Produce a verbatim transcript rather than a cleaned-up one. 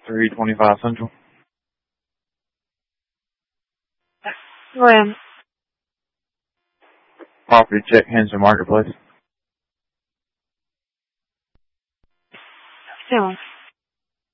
three twenty-five Central. Go ahead. Property check, Henson Marketplace. Still.